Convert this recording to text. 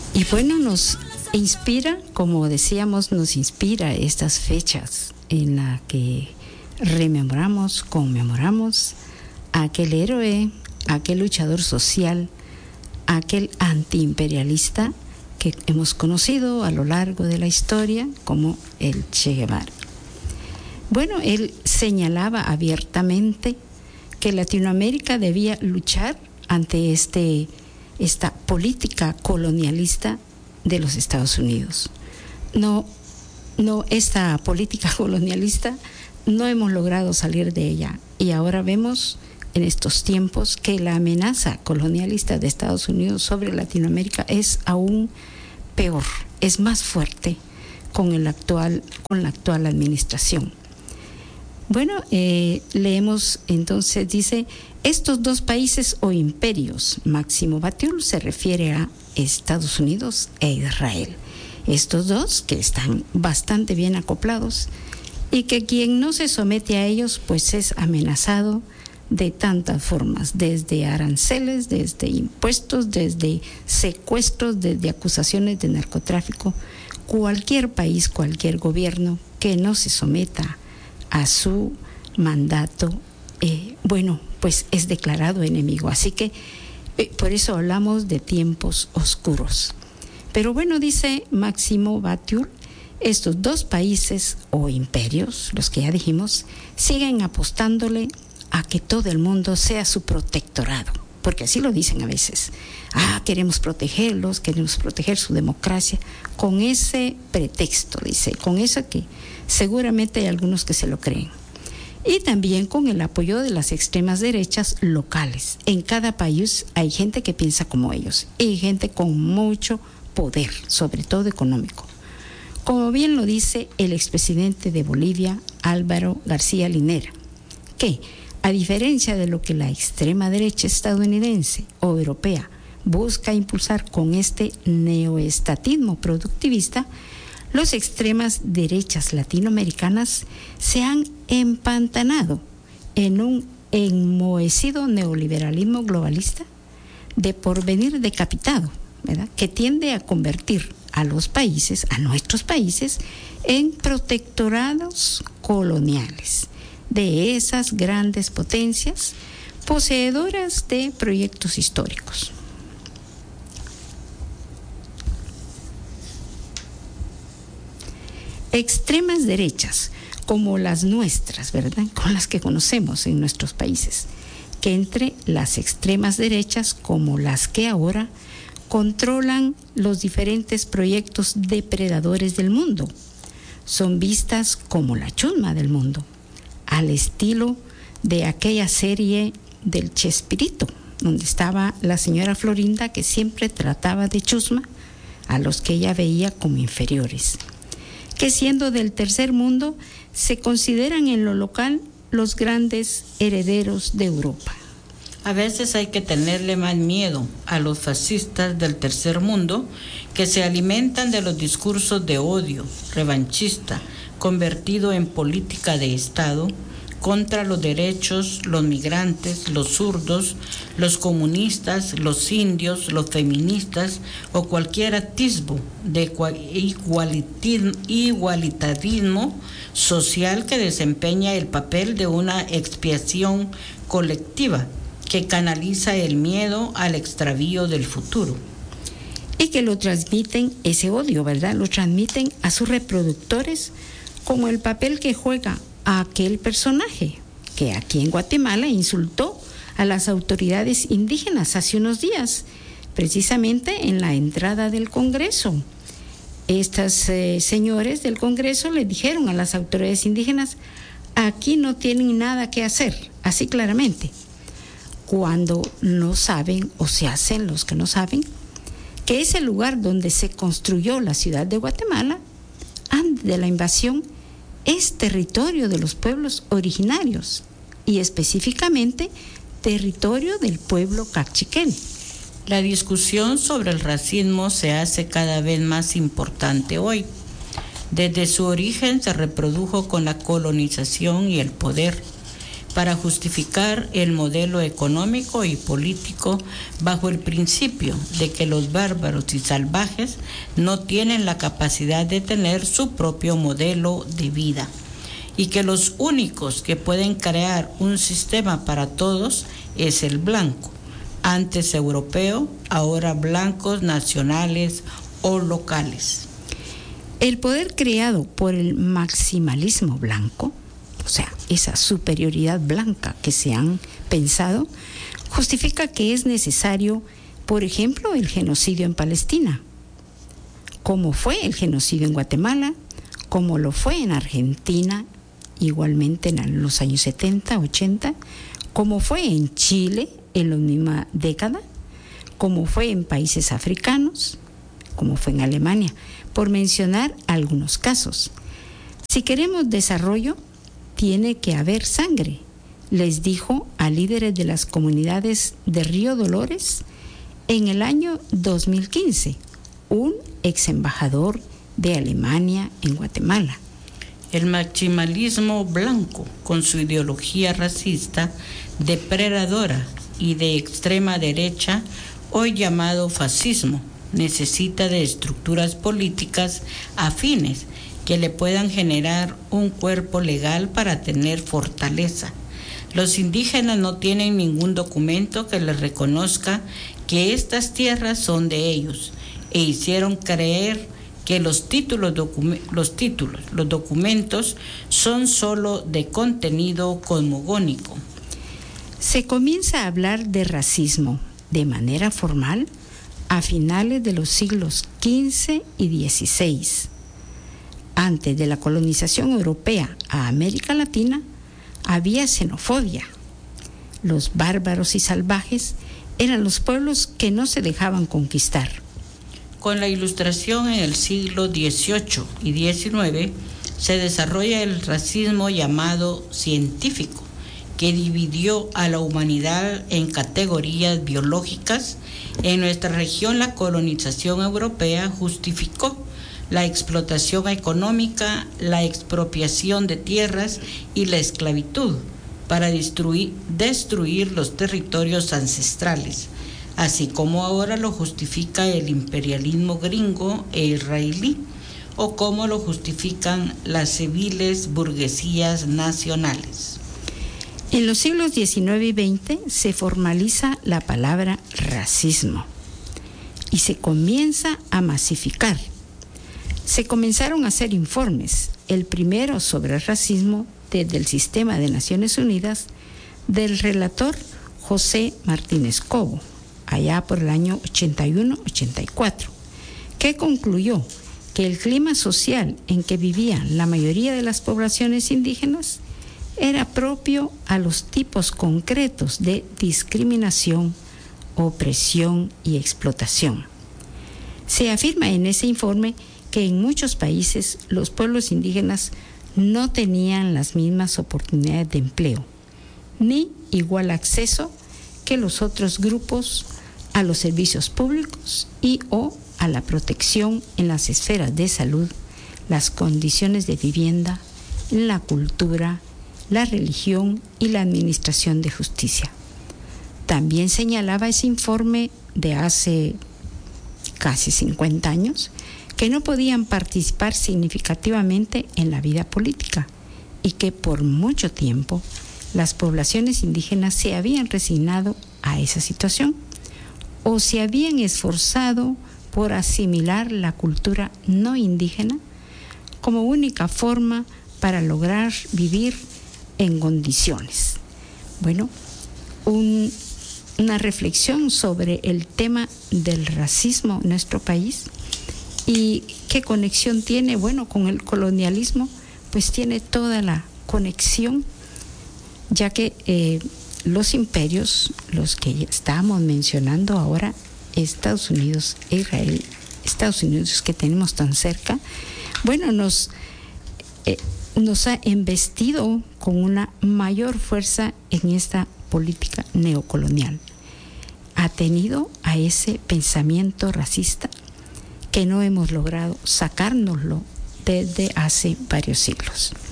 Y bueno, nos inspira, como decíamos, nos inspira estas fechas en las que rememoramos, conmemoramos a aquel héroe, a aquel luchador social, a aquel antiimperialista que hemos conocido a lo largo de la historia como el Che Guevara. Bueno, él señalaba abiertamente que Latinoamérica debía luchar ante esta política colonialista de los Estados Unidos. No, esta política colonialista no hemos logrado salir de ella y ahora vemos en estos tiempos que la amenaza colonialista de Estados Unidos sobre Latinoamérica es aún peor, es más fuerte con la actual administración. Bueno, leemos entonces, dice, estos dos países o imperios, Máximo Batiul se refiere a Estados Unidos e Israel. Estos dos que están bastante bien acoplados y que quien no se somete a ellos pues es amenazado de tantas formas, desde aranceles, desde impuestos, desde secuestros, desde acusaciones de narcotráfico. Cualquier país, cualquier gobierno que no se someta a su mandato, bueno, pues es declarado enemigo. Así que por eso hablamos de tiempos oscuros. Pero bueno, dice Máximo Batiul, estos dos países o imperios, los que ya dijimos, siguen apostándole a que todo el mundo sea su protectorado, porque así lo dicen a veces. Queremos protegerlos, queremos proteger su democracia, con ese pretexto, dice, con eso que seguramente hay algunos que se lo creen. Y también con el apoyo de las extremas derechas locales. En cada país hay gente que piensa como ellos y gente con mucho poder, sobre todo económico. Como bien lo dice el expresidente de Bolivia, Álvaro García Linera, que a diferencia de lo que la extrema derecha estadounidense o europea busca impulsar con este neoestatismo productivista, las extremas derechas latinoamericanas se han empantanado en un enmohecido neoliberalismo globalista de porvenir decapitado, ¿verdad?, que tiende a convertir a los países, a nuestros países, en protectorados coloniales de esas grandes potencias poseedoras de proyectos históricos. Extremas derechas como las nuestras, ¿verdad?, con las que conocemos en nuestros países, que entre las extremas derechas como las que ahora controlan los diferentes proyectos depredadores del mundo, son vistas como la chusma del mundo, al estilo de aquella serie del Chespirito, donde estaba la señora Florinda que siempre trataba de chusma a los que ella veía como inferiores, que siendo del tercer mundo se consideran en lo local los grandes herederos de Europa. A veces hay que tenerle más miedo a los fascistas del tercer mundo que se alimentan de los discursos de odio revanchista convertido en política de Estado contra los derechos, los migrantes, los zurdos, los comunistas, los indios, los feministas o cualquier atisbo de igualitarismo social que desempeña el papel de una expiación colectiva que canaliza el miedo al extravío del futuro. Y que lo transmiten, ese odio, ¿verdad?, lo transmiten a sus reproductores como el papel que juega a aquel personaje que aquí en Guatemala insultó a las autoridades indígenas hace unos días, precisamente en la entrada del Congreso. Estos señores del Congreso le dijeron a las autoridades indígenas, aquí no tienen nada que hacer, así claramente, cuando no saben, o se hacen los que no saben, que ese lugar donde se construyó la ciudad de Guatemala, antes de la invasión, es territorio de los pueblos originarios y específicamente territorio del pueblo cachiquel. La discusión sobre el racismo se hace cada vez más importante hoy. Desde su origen se reprodujo con la colonización y el poder. para justificar el modelo económico y político bajo el principio de que los bárbaros y salvajes no tienen la capacidad de tener su propio modelo de vida y que los únicos que pueden crear un sistema para todos es el blanco, antes europeo, ahora blancos nacionales o locales. El poder creado por el maximalismo blanco, o sea, esa superioridad blanca que se han pensado, justifica que es necesario, por ejemplo, el genocidio en Palestina, como fue el genocidio en Guatemala, como lo fue en Argentina, igualmente en los años 70, 80, como fue en Chile en la misma década, como fue en países africanos, como fue en Alemania, por mencionar algunos casos. Si queremos desarrollo, tiene que haber sangre, les dijo a líderes de las comunidades de Río Dolores en el año 2015, un ex embajador de Alemania en Guatemala. El maximalismo blanco, con su ideología racista, depredadora y de extrema derecha, hoy llamado fascismo, necesita de estructuras políticas afines que le puedan generar un cuerpo legal para tener fortaleza. Los indígenas no tienen ningún documento que les reconozca que estas tierras son de ellos e hicieron creer que los documentos son solo de contenido cosmogónico. Se comienza a hablar de racismo de manera formal a finales de los siglos XV y XVI. Antes de la colonización europea a América Latina, había xenofobia. Los bárbaros y salvajes eran los pueblos que no se dejaban conquistar. Con la Ilustración en el siglo XVIII y XIX se desarrolla el racismo llamado científico, que dividió a la humanidad en categorías biológicas. En nuestra región, la colonización europea justificó la explotación económica, la expropiación de tierras y la esclavitud para destruir los territorios ancestrales, así como ahora lo justifica el imperialismo gringo e israelí, o como lo justifican las civiles burguesías nacionales. En los siglos XIX y XX se formaliza la palabra racismo y se comienza a masificar. Se comenzaron a hacer informes, el primero sobre el racismo desde el Sistema de Naciones Unidas del relator José Martínez Cobo, allá por el año 81-84, que concluyó que el clima social en que vivían la mayoría de las poblaciones indígenas era propio a los tipos concretos de discriminación, opresión y explotación. Se afirma en ese informe que en muchos países los pueblos indígenas no tenían las mismas oportunidades de empleo, ni igual acceso que los otros grupos a los servicios públicos y o a la protección en las esferas de salud, las condiciones de vivienda, la cultura, la religión y la administración de justicia. También señalaba ese informe de hace casi 50 años que no podían participar significativamente en la vida política y que por mucho tiempo las poblaciones indígenas se habían resignado a esa situación o se habían esforzado por asimilar la cultura no indígena como única forma para lograr vivir en condiciones. Bueno, una reflexión sobre el tema del racismo en nuestro país y qué conexión tiene, bueno, con el colonialismo, pues tiene toda la conexión, ya que los imperios, los que estábamos mencionando ahora, Estados Unidos e Israel, Estados Unidos que tenemos tan cerca, bueno, nos ha embestido con una mayor fuerza en esta política neocolonial. Ha tenido a ese pensamiento racista que no hemos logrado sacárnoslo desde hace varios siglos.